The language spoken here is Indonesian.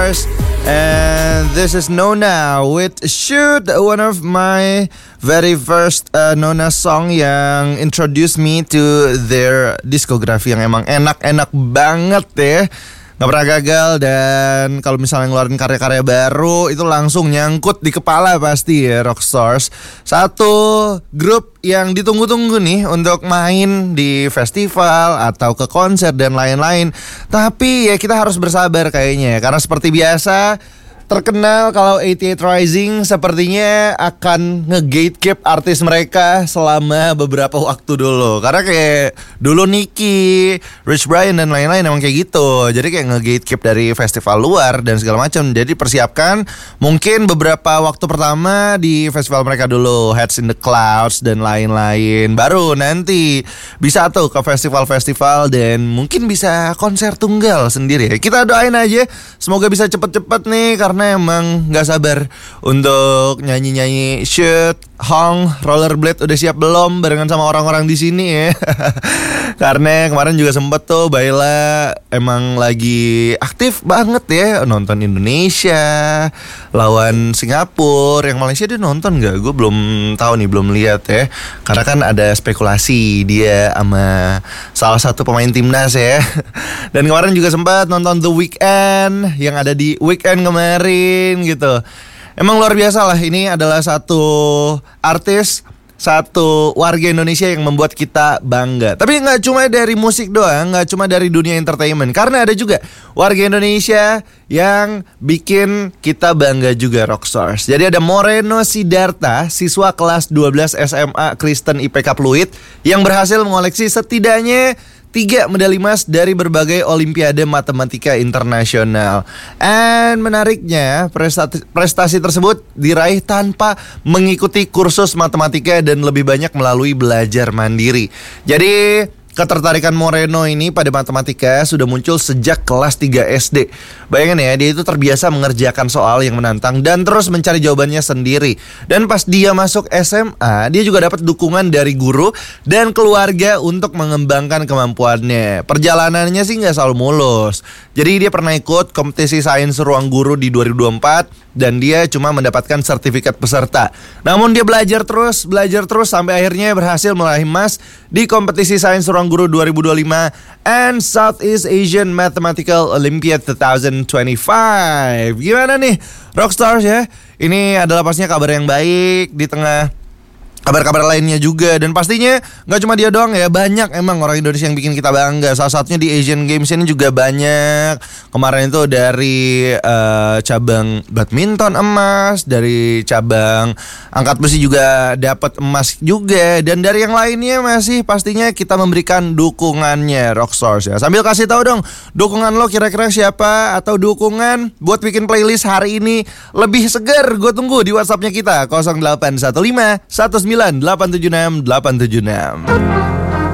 Rockstars. And this is Nona with Shoot, one of my very first Nona song yang introduce me to their discography yang emang enak-enak banget ya. Gak pernah gagal, dan kalau misalnya ngeluarin karya-karya baru itu langsung nyangkut di kepala pasti ya Rockstars. Satu grup yang ditunggu-tunggu nih untuk main di festival atau ke konser dan lain-lain. Tapi ya kita harus bersabar kayaknya, karena seperti biasa terkenal kalau 88 Rising sepertinya akan nge-gatekeep artis mereka selama beberapa waktu dulu. Karena kayak dulu Nicky, Rich Brian dan lain-lain emang kayak gitu. Jadi kayak nge-gatekeep dari festival luar dan segala macam. Jadi persiapkan mungkin beberapa waktu pertama di festival mereka dulu, Heads in the Clouds dan lain-lain. Baru nanti bisa tuh ke festival-festival dan mungkin bisa konser tunggal sendiri. Kita doain aja semoga bisa cepet-cepet nih, karena emang gak sabar untuk nyanyi-nyanyi Shoot, Hong, Rollerblade udah siap belum barengan sama orang-orang di sini ya. Karena kemarin juga sempet tuh Baila emang lagi aktif banget ya, nonton Indonesia lawan Singapura. Yang Malaysia dia nonton gak? Gue belum tahu nih, belum lihat ya. Karena kan ada spekulasi dia sama salah satu pemain timnas ya. Dan kemarin juga sempat nonton The Weeknd yang ada di Weekend kemarin gitu. Emang luar biasa lah, ini adalah satu artis, satu warga Indonesia yang membuat kita bangga. Tapi gak cuma dari musik doang, gak cuma dari dunia entertainment, karena ada juga warga Indonesia yang bikin kita bangga juga Rockstars. Jadi ada Moreno Sidarta, siswa kelas 12 SMA Kristen IPK Pluit, yang berhasil mengoleksi setidaknya 3 medali emas dari berbagai olimpiade matematika internasional. And menariknya, prestasi tersebut diraih tanpa mengikuti kursus matematika dan lebih banyak melalui belajar mandiri. Jadi ketertarikan Moreno ini pada matematika sudah muncul sejak kelas 3 SD. Bayangin ya, dia itu terbiasa mengerjakan soal yang menantang dan terus mencari jawabannya sendiri. Dan pas dia masuk SMA, dia juga dapat dukungan dari guru dan keluarga untuk mengembangkan kemampuannya. Perjalanannya sih gak selalu mulus. Jadi dia pernah ikut kompetisi sains ruang guru di 2024 dan dia cuma mendapatkan sertifikat peserta. Namun dia belajar terus sampai akhirnya berhasil meraih emas di kompetisi sains ruang guru 2025 and Southeast Asian Mathematical Olympiad 2025. Gimana nih Rockstars ya? Ini adalah pastinya kabar yang baik di tengah kabar-kabar lainnya juga. Dan pastinya gak cuma dia doang ya, banyak emang orang Indonesia yang bikin kita bangga. Salah satunya di Asian Games ini juga banyak. Kemarin itu dari cabang badminton emas, dari cabang angkat besi juga dapat emas juga. Dan dari yang lainnya masih pastinya kita memberikan dukungannya Rockstars ya. Sambil kasih tahu dong, dukungan lo kira-kira siapa, atau dukungan buat bikin playlist hari ini lebih segar. Gue tunggu di WhatsAppnya kita 0815 19 876 876.